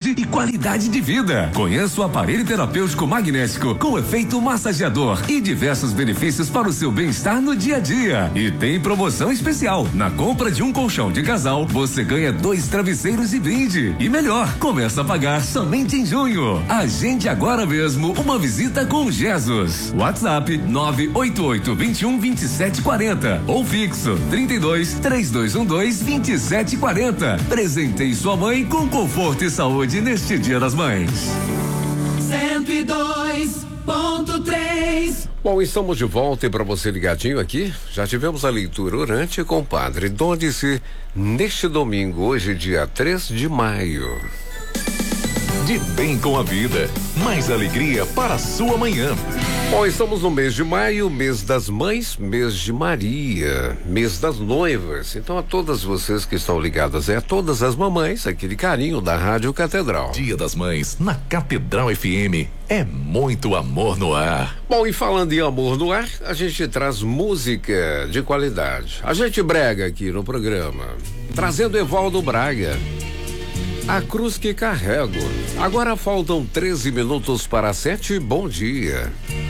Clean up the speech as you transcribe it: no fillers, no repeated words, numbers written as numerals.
saúde e qualidade de vida. Conheça o aparelho terapêutico magnético com efeito massageador e diversos benefícios para o seu bem-estar no dia a dia. E tem promoção especial. Na compra de um colchão de casal, você ganha 2 travesseiros de brinde. E melhor, começa a pagar somente em junho. Agende agora mesmo uma visita com o Jesus. WhatsApp 988-21-2740 ou fixo 32-3212-2740. Presenteie sua mãe com conforto e saúde neste Dia das Mães. 102.3. Bom, estamos de volta e para você ligadinho aqui, já tivemos a leitura orante com o Padre Donice neste domingo, hoje dia 3 de maio. De bem com a vida, mais alegria para a sua manhã. Bom, estamos no mês de maio, mês das mães, mês de Maria, mês das noivas. Então a todas vocês que estão ligadas, a todas as mamães, aquele carinho da Rádio Catedral. Dia das Mães, na Catedral FM, é muito amor no ar. Bom, e falando em amor no ar, a gente traz música de qualidade. A gente brega aqui no programa, trazendo Evaldo Braga. A cruz que carrego. Agora faltam 13 minutos para 7. Bom dia.